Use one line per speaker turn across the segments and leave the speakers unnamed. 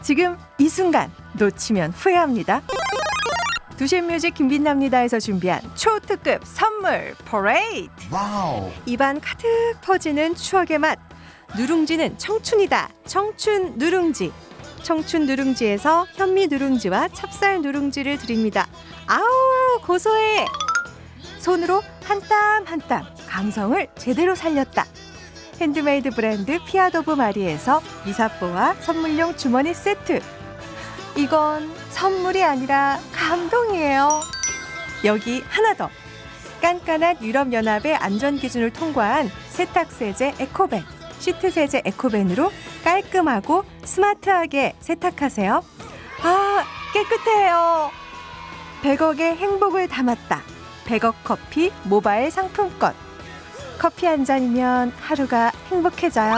지금 이 순간 놓치면 후회합니다. 두셴뮤직 김빛납니다에서 준비한 초특급 선물 퍼레이드.
와우.
입안 가득 퍼지는 추억의 맛. 누룽지는 청춘이다. 청춘 누룽지. 청춘 누룽지에서 현미 누룽지와 찹쌀 누룽지를 드립니다. 아우 고소해. 손으로 한 땀 한 땀 감성을 제대로 살렸다. 핸드메이드 브랜드 피아도브 마리에서 미사뽀와 선물용 주머니 세트. 이건 선물이 아니라 감동이에요. 여기 하나 더. 깐깐한 유럽연합의 안전기준을 통과한 세탁세제 에코벤, 시트세제 에코벤으로 깔끔하고 스마트하게 세탁하세요. 아, 깨끗해요. 100억의 행복을 담았다. 100억 커피 모바일 상품권. 커피 한 잔이면 하루가 행복해져요.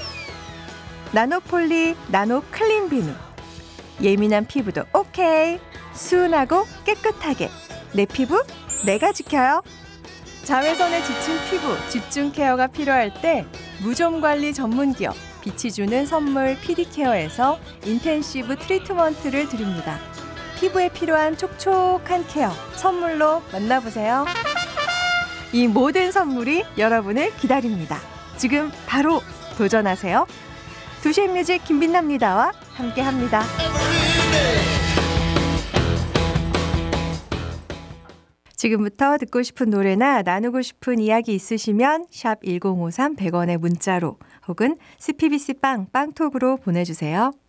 나노폴리 나노 클린 비누. 예민한 피부도 오케이. 수은하고 깨끗하게. 내 피부 내가 지켜요. 자외선에 지친 피부 집중 케어가 필요할 때 무좀 관리 전문 기업 빛이 주는 선물 PD케어에서 인텐시브 트리트먼트를 드립니다. 피부에 필요한 촉촉한 케어 선물로 만나보세요. 이 모든 선물이 여러분을 기다립니다. 지금 바로 도전하세요. 두셴뮤직 김빛납니다와 함께합니다. 지금부터 듣고 싶은 노래나 나누고 싶은 이야기 있으시면 샵 1053 100원의 문자로 혹은 스피비스 빵톡으로 보내주세요.